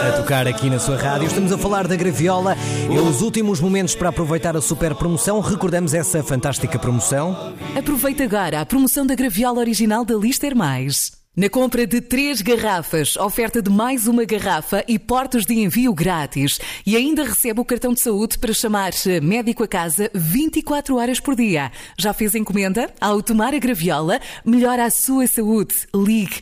a tocar aqui na sua rádio. Estamos a falar da Graviola. É os últimos momentos para aproveitar a super promoção. Recordamos essa fantástica promoção. Aproveita agora a promoção da Graviola original da Lister Mais. Na compra de 3 garrafas, oferta de mais uma garrafa e portos de envio grátis. E ainda recebe o cartão de saúde para chamar médico a casa 24 horas por dia. Já fez encomenda? Ao tomar a Graviola, melhora a sua saúde. Ligue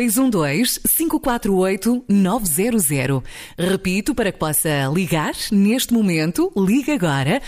212-548-900. Repito, para que possa ligar neste momento, ligue agora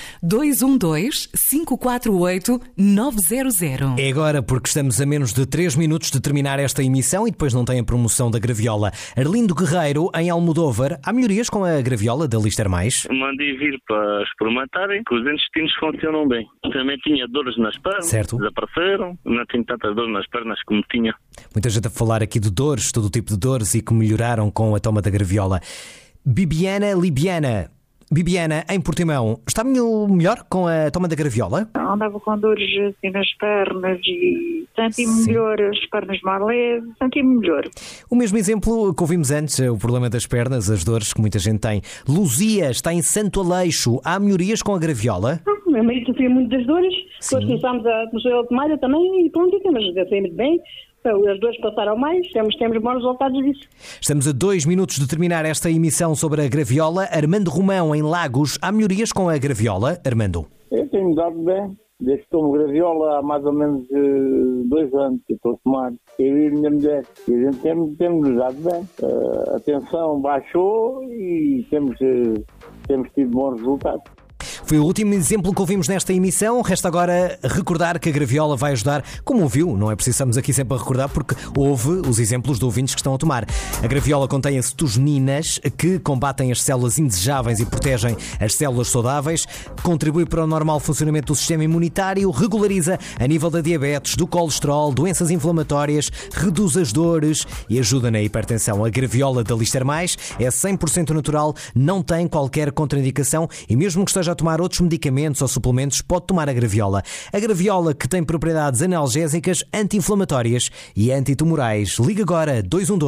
212-548-900. É agora, porque estamos a menos de 3 minutos de terminar esta emissão e depois não tem a promoção da Graviola. Arlindo Guerreiro, em Almodóvar, há melhorias com a Graviola da Lister Mais? Mandei vir para experimentarem, que os intestinos funcionam bem. Também tinha dores nas pernas, certo. Desapareceram, não tinha tantas dores nas pernas como tinha. Muita gente a falar aqui de dores, todo o tipo de dores e que melhoraram com a toma da Graviola. Bibiana Libiana, em Portimão, está melhor com a toma da Graviola? Andava com dores assim nas pernas e senti-me melhor, as pernas mais leves, senti-me melhor. O mesmo exemplo que ouvimos antes, o problema das pernas, as dores que muita gente tem. Luzia está em Santo Aleixo, há melhorias com a Graviola? O meu marido sofria muito das dores, depois começámos a tomar também e pronto, mas eu sei muito bem. As dores passaram mais, temos bons resultados disso. Estamos a 2 minutos de terminar esta emissão sobre a Graviola. Armando Romão, em Lagos, há melhorias com a Graviola? Armando? Eu tenho dado bem, desde que tomo Graviola há mais ou menos 2 anos que estou a tomar. Eu e a minha mulher, e a gente temos dado bem. A tensão baixou e temos tido bons resultados. Foi o último exemplo que ouvimos nesta emissão. Resta agora recordar que a Graviola vai ajudar, como ouviu, não é preciso estarmos aqui sempre a recordar, porque houve os exemplos de ouvintes que estão a tomar. A Graviola contém acetosininas que combatem as células indesejáveis e protegem as células saudáveis, contribui para o normal funcionamento do sistema imunitário, regulariza a nível da diabetes, do colesterol, doenças inflamatórias, reduz as dores e ajuda na hipertensão. A Graviola da Lister Mais é 100% natural, não tem qualquer contraindicação e mesmo que esteja a tomar outros medicamentos ou suplementos, pode tomar a Graviola. A Graviola, que tem propriedades analgésicas, anti-inflamatórias e antitumorais. Liga agora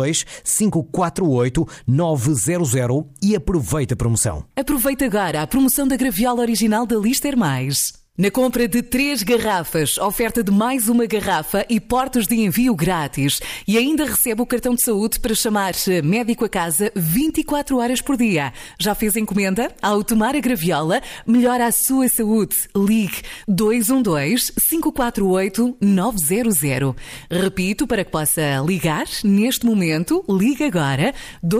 212-548-900 e aproveita a promoção. Aproveita agora a promoção da Graviola original da Lister Mais. Na compra de 3 garrafas, oferta de mais uma garrafa e portos de envio grátis. E ainda recebe o cartão de saúde para chamar médico a casa 24 horas por dia. Já fez encomenda? Ao tomar a Graviola, melhora a sua saúde. Ligue 212-548-900. Repito, para que possa ligar neste momento, ligue agora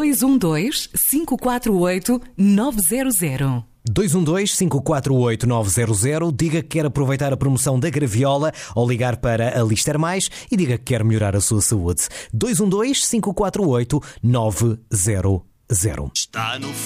212-548-900. 212-548-900. Diga que quer aproveitar a promoção da Graviola ou ligar para a Lister Mais e diga que quer melhorar a sua saúde. 212-548-900.